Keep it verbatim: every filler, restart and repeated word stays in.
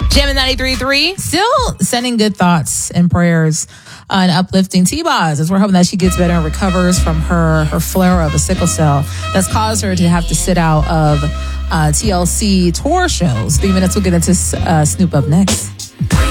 Jammin' ninety-three point three. Still sending good thoughts and prayers uh, and uplifting T-Boz as we're hoping that she gets better and recovers from her, her flare of a sickle cell that's caused her to have to sit out of uh, T L C tour shows. Three minutes, we'll get into uh, Snoop up next.